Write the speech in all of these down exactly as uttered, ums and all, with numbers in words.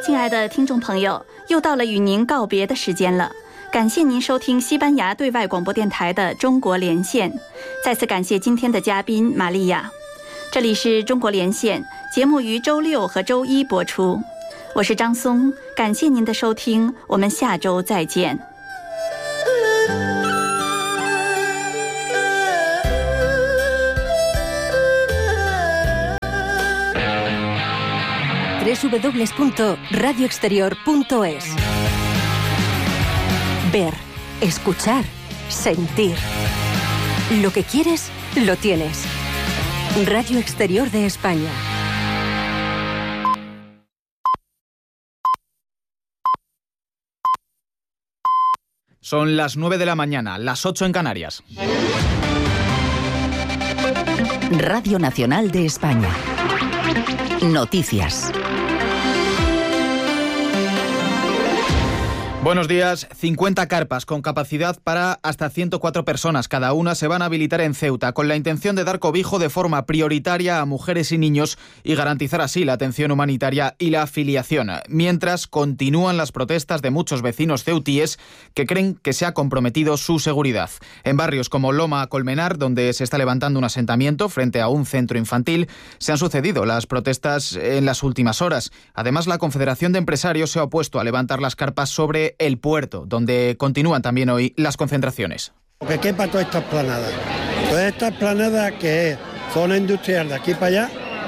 亲爱的听众朋友，又到了与您告别的时间了。感谢您收听西班牙对外广播电台的中国连线，再次感谢今天的嘉宾玛利亚。这里是中国连线，节目于周六和周一播出。我是张松，感谢您的收听，我们下周再见。 doble u doble u doble u punto radio exterior punto es. Ver, escuchar, sentir. Lo que quieres, lo tienes. Radio Exterior de España. Son las nueve de la mañana, las ocho en Canarias. Radio Nacional de España. Noticias. Buenos días. cincuenta carpas con capacidad para hasta ciento cuatro personas cada una se van a habilitar en Ceuta con la intención de dar cobijo de forma prioritaria a mujeres y niños y garantizar así la atención humanitaria y la afiliación. Mientras continúan las protestas de muchos vecinos ceutíes que creen que se ha comprometido su seguridad. En barrios como Loma Colmenar, donde se está levantando un asentamiento frente a un centro infantil, se han sucedido las protestas en las últimas horas. Además, la Confederación de Empresarios se ha opuesto a levantar las carpas sobre el puerto, donde continúan también hoy las concentraciones. Que quepa todas estas planadas. Todas estas planadas que es zona industrial de aquí para allá,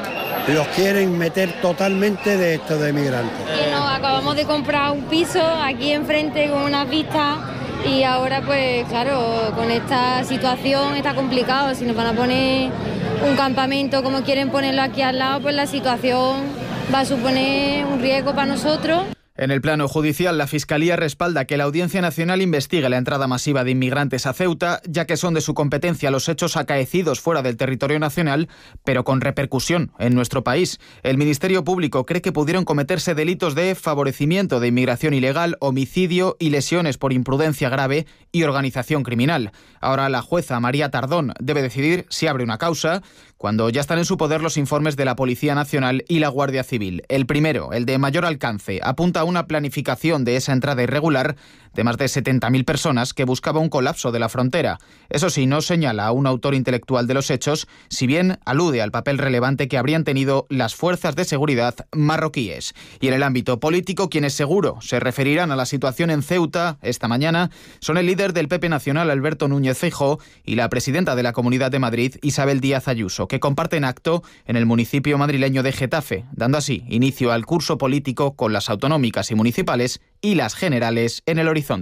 los quieren meter totalmente de estos de migrantes. Y nos acabamos de comprar un piso aquí enfrente con unas vistas y ahora pues claro, con esta situación está complicado. Si nos van a poner un campamento como quieren ponerlo aquí al lado, pues la situación va a suponer un riesgo para nosotros. En el plano judicial, la Fiscalía respalda que la Audiencia Nacional investigue la entrada masiva de inmigrantes a Ceuta, ya que son de su competencia los hechos acaecidos fuera del territorio nacional, pero con repercusión en nuestro país. El Ministerio Público cree que pudieron cometerse delitos de favorecimiento de inmigración ilegal, homicidio y lesiones por imprudencia grave y organización criminal. Ahora la jueza María Tardón debe decidir si abre una causa, cuando ya están en su poder los informes de la Policía Nacional y la Guardia Civil. El primero, el de mayor alcance, apunta a una planificación de esa entrada irregular de más de setenta mil personas que buscaba un colapso de la frontera. Eso sí, no señala a un autor intelectual de los hechos, si bien alude al papel relevante que habrían tenido las fuerzas de seguridad marroquíes. Y en el ámbito político, quienes seguro se referirán a la situación en Ceuta esta mañana son el líder del P P Nacional, Alberto Núñez Feijóo, y la presidenta de la Comunidad de Madrid, Isabel Díaz Ayuso, que comparten acto en el municipio madrileño de Getafe, dando así inicio al curso político con las autonómicas y municipales y las generales en el horizonte.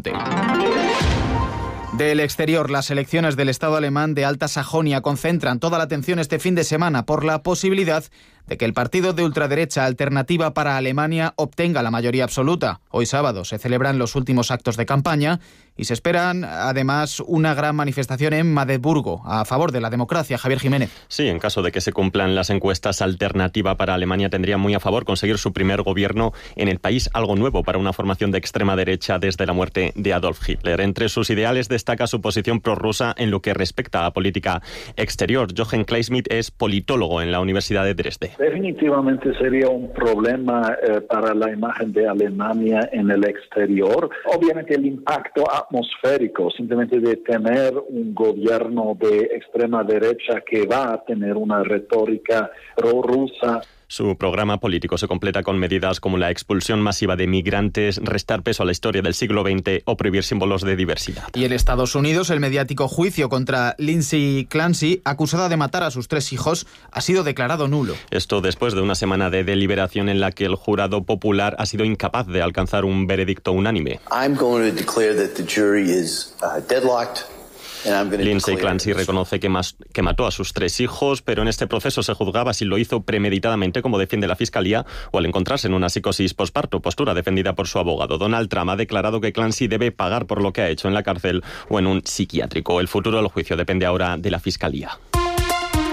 Del exterior, las elecciones del Estado alemán de Alta Sajonia concentran toda la atención este fin de semana por la posibilidad de que el partido de ultraderecha Alternativa para Alemania obtenga la mayoría absoluta. Hoy sábado se celebran los últimos actos de campaña y se esperan además una gran manifestación en Magdeburgo a favor de la democracia. Javier Jiménez. Sí, en caso de que se cumplan las encuestas, Alternativa para Alemania tendría muy a favor conseguir su primer gobierno en el país, algo nuevo para una formación de extrema derecha desde la muerte de Adolf Hitler. Entre sus ideales destaca su posición prorrusa en lo que respecta a política exterior. Jochen Kleismith es politólogo en la Universidad de Dresde. Definitivamente sería un problema eh, para la imagen de Alemania en el exterior. Obviamente el impacto atmosférico, simplemente de tener un gobierno de extrema derecha que va a tener una retórica prorrusa. Su programa político se completa con medidas como la expulsión masiva de migrantes, restar peso a la historia del siglo veinte o prohibir símbolos de diversidad. Y en Estados Unidos, el mediático juicio contra Lindsay Clancy, acusada de matar a sus tres hijos, ha sido declarado nulo. Esto después de una semana de deliberación en la que el jurado popular ha sido incapaz de alcanzar un veredicto unánime. I'm going to declare that the jury is uh, deadlocked. Lindsay Clancy reconoce que, mas, que mató a sus tres hijos, pero en este proceso se juzgaba si lo hizo premeditadamente, como defiende la Fiscalía, o al encontrarse en una psicosis posparto, postura defendida por su abogado. Donald Trump ha declarado que Clancy debe pagar por lo que ha hecho en la cárcel o en un psiquiátrico. El futuro del juicio depende ahora de la Fiscalía.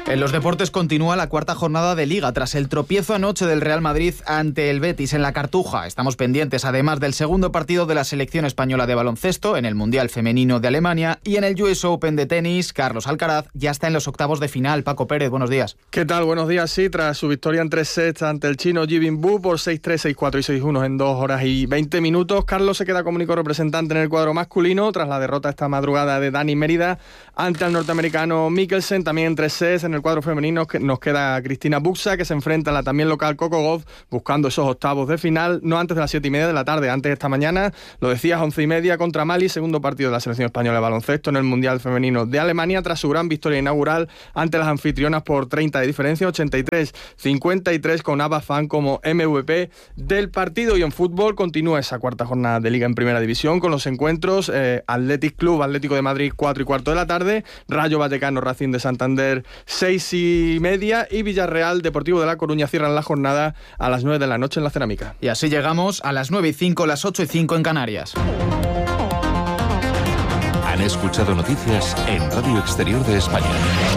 En los deportes continúa la cuarta jornada de Liga tras el tropiezo anoche del Real Madrid ante el Betis en la Cartuja. Estamos pendientes además del segundo partido de la selección española de baloncesto en el Mundial Femenino de Alemania y en el U S Open de tenis. Carlos Alcaraz ya está en los octavos de final. Paco Pérez, buenos días. ¿Qué tal? Buenos días. Sí, tras su victoria en tres sets ante el chino Ji Bin-bu por seis tres, seis cuatro y seis uno en dos horas y veinte minutos, Carlos se queda como único representante en el cuadro masculino tras la derrota esta madrugada de Dani Mérida ante el norteamericano Mikkelsen. También en tres sets en el cuadro femenino nos queda Cristina Buxa, que se enfrenta a la también local Coco Gauff, buscando esos octavos de final, no antes de las siete y media de la tarde, antes esta mañana, lo decías, once y media contra Mali, segundo partido de la selección española de baloncesto en el Mundial Femenino de Alemania, tras su gran victoria inaugural ante las anfitrionas por treinta de diferencia, ochenta y tres cincuenta y tres, con Abba Fan como M V P del partido. Y en fútbol continúa esa cuarta jornada de Liga en Primera División con los encuentros eh, Athletic Club, Atlético de Madrid, cuatro y cuarto de la tarde, Rayo Vallecano, Racing de Santander, seis y media, y Villarreal, Deportivo de La Coruña cierran la jornada a las nueve de la noche en la Cerámica. Y así llegamos a las nueve y cinco, las ocho y cinco en Canarias. Han escuchado noticias en Radio Exterior de España.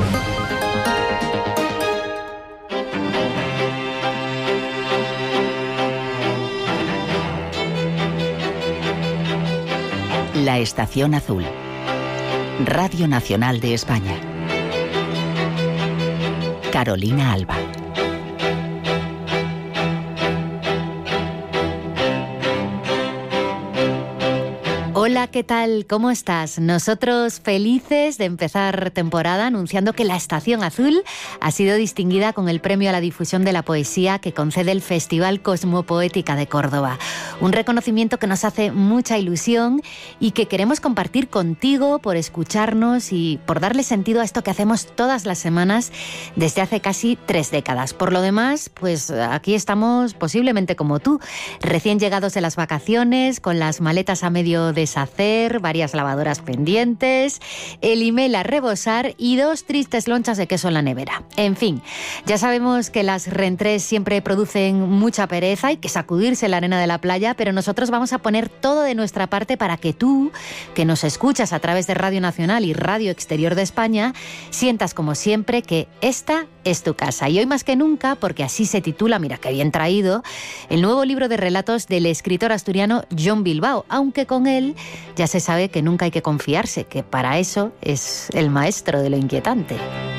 La Estación Azul. Radio Nacional de España. Carolina Alba. Hola, ¿qué tal? ¿Cómo estás? Nosotros felices de empezar temporada anunciando que la Estación Azul ha sido distinguida con el Premio a la Difusión de la Poesía que concede el Festival Cosmopoética de Córdoba. Un reconocimiento que nos hace mucha ilusión y que queremos compartir contigo por escucharnos y por darle sentido a esto que hacemos todas las semanas desde hace casi tres décadas. Por lo demás, pues aquí estamos posiblemente como tú, recién llegados de las vacaciones, con las maletas a medio deshacer, varias lavadoras pendientes, el email a rebosar y dos tristes lonchas de queso en la nevera. En fin, ya sabemos que las reentrés siempre producen mucha pereza, hay que sacudirse la arena de la playa, pero nosotros vamos a poner todo de nuestra parte para que tú, que nos escuchas a través de Radio Nacional y Radio Exterior de España, sientas como siempre que esta es tu casa. Y hoy más que nunca, porque así se titula, mira qué bien traído, el nuevo libro de relatos del escritor asturiano Jon Bilbao, aunque con él ya se sabe que nunca hay que confiarse, que para eso es el maestro de lo inquietante.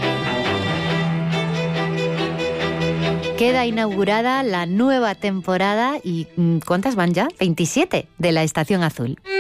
Queda inaugurada la nueva temporada y ¿cuántas van ya? veintisiete de la Estación Azul.